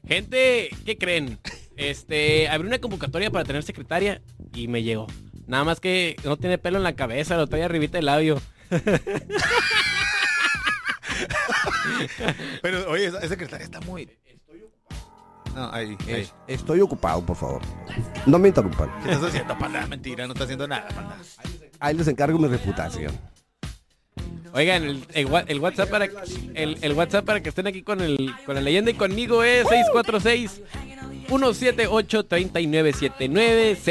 Gente, ¿qué creen? Abrí una convocatoria para tener secretaria y me llegó. Nada más que no tiene pelo en la cabeza, lo trae arribita del labio. Pero, oye, esa secretaria está muy... No, ahí. Estoy ocupado, por favor. No me interrumpan. ¿Qué estás haciendo, panda? Mentira, no está haciendo nada, panda. Ahí les encargo mi reputación. Oigan, el WhatsApp para el WhatsApp para que estén aquí con la leyenda y conmigo es 646-178-3979,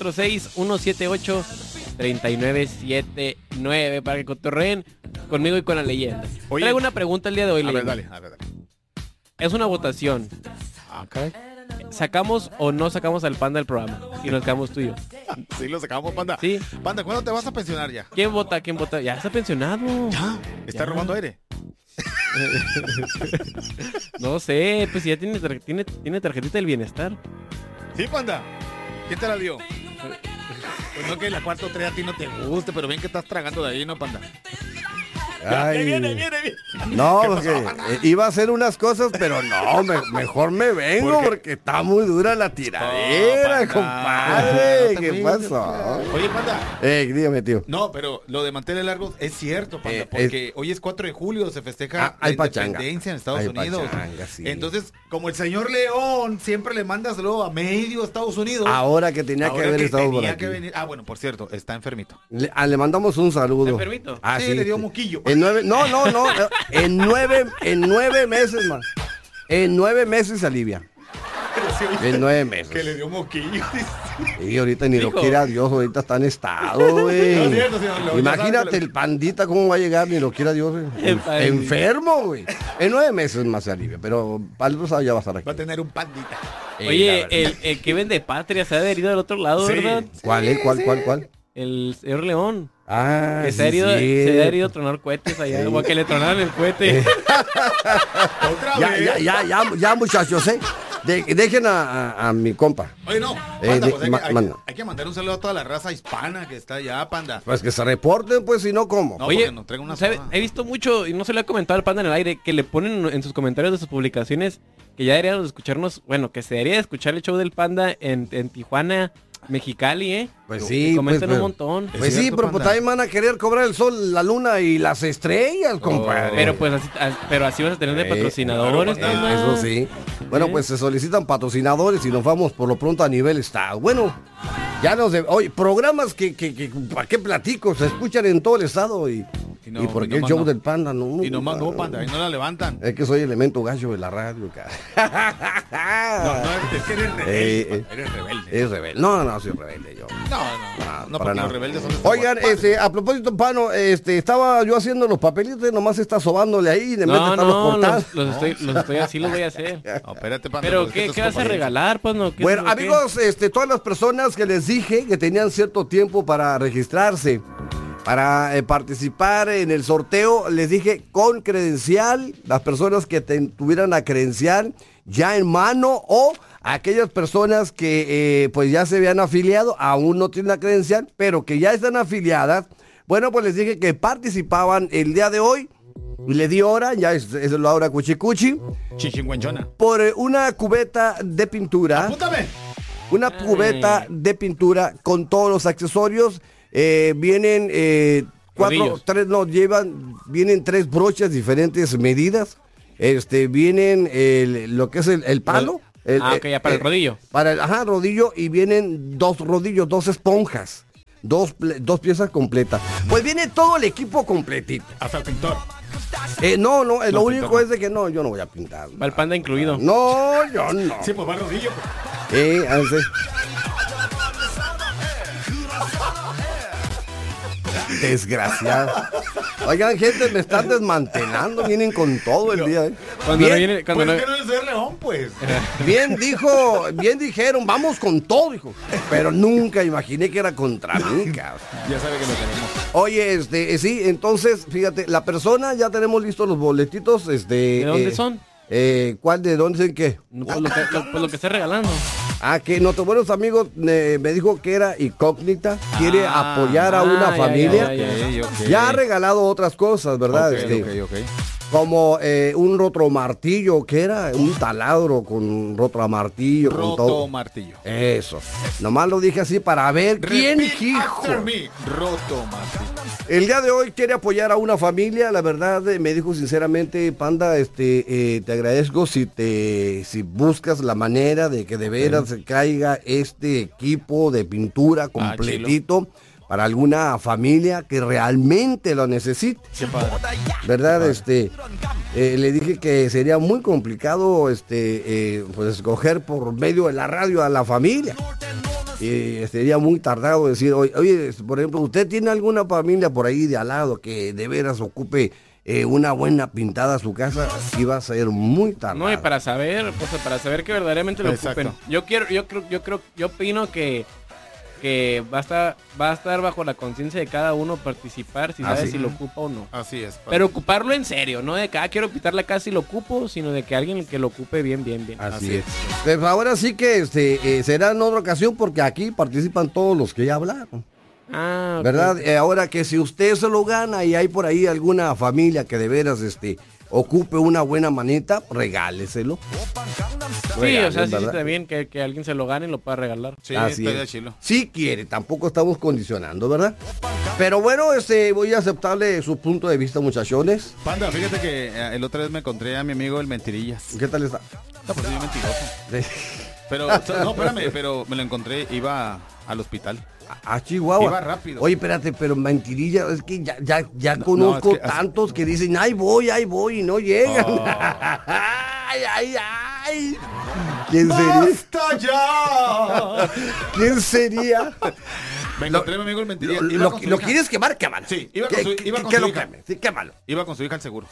646-178-3979 para que cotorreen conmigo y con la leyenda. Oye, traigo una pregunta el día de hoy, leyenda. A ver, dale. Es una votación. Okay. ¿Sacamos o no sacamos al panda del programa? Y nos quedamos tú y yo. Sí, lo sacamos, panda. Sí. Panda, ¿cuándo te vas a pensionar ya? ¿Quién vota? Ya está pensionado. Ya. ¿Está robando aire? No sé, pues ya tiene tarjetita del bienestar. Sí, panda. ¿Quién te la dio? Pues no que la 4-3 a ti no te guste, pero bien que estás tragando de ahí, ¿no, panda? Ay. Viene. No, ¿Qué porque pasó, panda? iba a hacer unas cosas, pero no, mejor me vengo porque está muy dura la tiradera, Panda, compadre. no te ¿Qué fuiste, pasó? Oye, panda. Dígame, tío. No, pero lo de manteles largos es cierto, panda, porque hoy es 4 de julio, se festeja hay la pachanga. independencia en Estados Hay Unidos. pachanga, sí. Entonces, como el señor León siempre le manda saludo a medio Estados Unidos. Ahora que tenía que haber estado por tenía aquí. que venir. Ah, bueno, por cierto, está enfermito. Le mandamos un saludo. ¿Enfermito? Ah, Sí, le dio moquillo. No, en 9 meses más. En 9 meses se alivia. Sí, oye, En 9 meses. que le dio moquillo. Y ahorita ni lo Dijo. quiera Dios, ahorita está en estado, güey. No es cierto, señor León, ya Imagínate sabe que el pandita cómo va a llegar, ni lo quiera Dios, güey. El pandita. Enfermo, güey. En 9 meses más se alivia, pero para el otro sábado ya va a estar aquí. Va a tener un pandita. Oye, el que vende patria se ha adherido del otro lado, Sí. ¿verdad? ¿Cuál? El señor León. Ah, Que sí, se ha herido sí. a tronar cohetes allá, o a que le tronaron el cohete. Otra vez. Ya, muchachos, dejen a mi compa. Oye, no, panda, pues manda. hay que mandar un saludo a toda la raza hispana que está allá, panda. Pues que se reporten, pues, si no, ¿cómo? No, Oye, porque nos traigan una ¿sabe? soda. He visto mucho, y no se lo he comentado al panda en el aire, que le ponen en sus comentarios de sus publicaciones que ya deberíamos escucharnos, bueno, que se debería escuchar el show del panda en Tijuana, Mexicali, Pues sí, comentan pues, un montón. Pues Es sí, cierto, pero pues panda. también van a querer cobrar el sol, la luna y las estrellas, compadre. Pero pues así vas a tener de patrocinadores, claro, panda. Eso sí. Bueno, pues se solicitan patrocinadores y nos vamos por lo pronto a nivel estado. Bueno, ya oye, programas que ¿para qué platico? Se escuchan en todo el estado y por qué el show del panda, no. Y nomás no, panda, ahí no la levantan. Es que soy elemento gallo de la radio, cara. No, es que eres rebelde, panda, eres rebelde. Es rebelde. No, soy rebelde yo. No, para porque nada. los rebeldes son de Oigan, a propósito, Pano, estaba yo haciendo los papelitos, nomás está sobándole ahí, de No, están los portales. los estoy así, los voy a hacer. No, espérate, panda. Pero, porque ¿qué vas a regalar, pues? No, ¿qué Bueno, es lo que- amigos, todas las personas que les dije que tenían cierto tiempo para registrarse, para participar en el sorteo, les dije con credencial, las personas que tuvieran la credencial ya en mano o aquellas personas que pues ya se habían afiliado, aún no tienen la credencial, pero que ya están afiliadas. Bueno, pues les dije que participaban el día de hoy y le di hora, ya es la hora cuchicuchi, Chichingüenchona. por una cubeta de pintura. Apúntame. Una cubeta de pintura con todos los accesorios. Vienen Rodillos. vienen 3 brochas diferentes medidas. Vienen lo que es el palo. Ok, ya para el rodillo. Para el rodillo, y vienen 2 rodillos, 2 esponjas. 2 piezas completas. Pues viene todo el equipo completito. Hasta el pintor. Lo único es de que no, yo no voy a pintar. Va el panda incluido. No, yo no. Sí, pues va el rodillo. Así. Desgraciado. Oigan, gente, me están desmantelando. Vienen con todo el día. Cuando no Bien, viene, cuando Pues no- que no es ser león, pues. bien dijeron, vamos con todo, hijo. Pero nunca imaginé que era contra mí, cabrón. Ya sabe que lo tenemos. Oye, sí, entonces, fíjate, la persona, ya tenemos listos los boletitos, ¿De dónde son? ¿Cuál, de dónde, en qué? No, pues lo que esté regalando. Que nuestros buenos amigos me dijo que era incógnita, quiere apoyar a una ya, familia. ya, Ya ha regalado otras cosas, ¿verdad? Ok. como un rotomartillo, que era un taladro con rotomartillo. Con todo. Rotomartillo. Eso. Nomás lo dije así para ver quién, hijo. After me. Rotomartillo. El día de hoy quiere apoyar a una familia, la verdad me dijo sinceramente, Panda, te agradezco si buscas la manera de que de veras se caiga este equipo de pintura completito para alguna familia que realmente lo necesite. Qué padre. ¿Verdad? Le dije que sería muy complicado pues escoger por medio de la radio a la familia. Sería muy tardado decir, oye, por ejemplo, ¿usted tiene alguna familia por ahí de al lado que de veras ocupe una buena pintada a su casa? Iba a ser muy tardado. No, y para saber que verdaderamente lo ocupen. Yo opino que va a estar bajo la conciencia de cada uno participar si sabe si lo ocupa o no. Así es. Padre. Pero ocuparlo en serio, no de que quiero pintar la casa y lo ocupo, sino de que alguien que lo ocupe bien. Así es. Pues ahora sí que será en otra ocasión porque aquí participan todos los que ya hablaron. Ah, okay. ¿Verdad? Ahora que si usted se lo gana y hay por ahí alguna familia que de veras ocupe una buena manita, regáleselo. Sí, o sea, sí está bien que alguien se lo gane y lo pueda regalar. Sí, así está de es. chilo. Si quiere, tampoco estamos condicionando, ¿verdad? Pero bueno, voy a aceptarle su punto de vista, muchachones. Panda, fíjate que el otra vez me encontré a mi amigo el Mentirillas. ¿Qué tal está? Está por sí mentiroso. Pero, no, espérame, pero me lo encontré, iba al hospital. A Chihuahua. Iba rápido. Oye, espérate, pero mentirilla, es que ya conozco es que tantos que dicen, ahí voy, y no llegan. Oh. Ay. ¿Quién sería? ¡Basta ya! ¿Quién sería? Me encontré a mi amigo el Mentirillas. ¿Lo quieres quemar? Quémalo. Sí, iba con su hija. Sí, quémalo. Iba con su hija al seguro.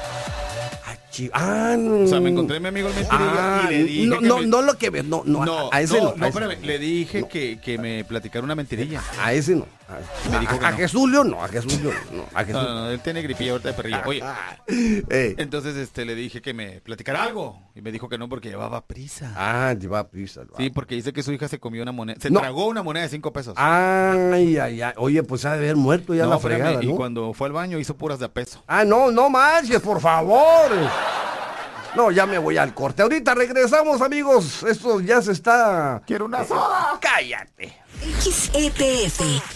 No. O sea, me encontré a mi amigo el Mentirillas y le dije no lo que ves, no, a ese no. Espérame, le dije que me platicara una mentirilla. A ese no. Me dijo que a no. Jesús León no, a Jesús León no. No, él tiene gripilla ahorita de perrilla. Oye, entonces le dije que me platicara algo y me dijo que no porque llevaba prisa. Llevaba prisa. Sí, porque dice que su hija se comió una moneda, tragó una moneda de 5 pesos. Ay. Oye, pues ha de haber muerto ya la fregada, ¿no? Y cuando fue al baño hizo puras de a peso. No manches, por favor. No, ya me voy al corte. Ahorita regresamos, amigos. Esto ya se está... ¡Quiero una soda! ¡Cállate! XEPF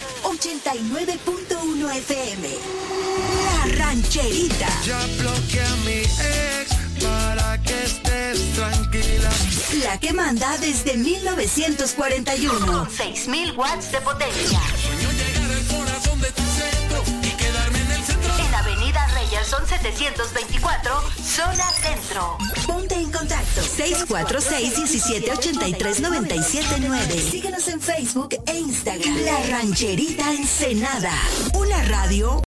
89.1 FM. La Rancherita. Ya bloqueé a mi ex para que estés tranquila. La que manda desde 1941. Con 6,000 watts de potencia. Sueño llegar al corazón de tu centro y quedarme en el centro. En Avenida Reyerson 724, zona centro. Ponte en contacto 646-1783-979. Síguenos en Facebook e Instagram. La Rancherita Ensenada. Una radio